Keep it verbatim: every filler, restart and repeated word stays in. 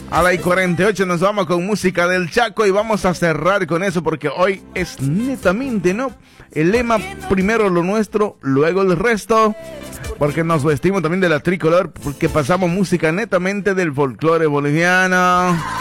A la y cuarenta y ocho nos vamos con música del Chaco y vamos a cerrar con eso porque hoy es netamente, ¿no? El lema, primero lo nuestro, luego el resto, porque nos vestimos también de la tricolor, porque pasamos música netamente del folclore boliviano.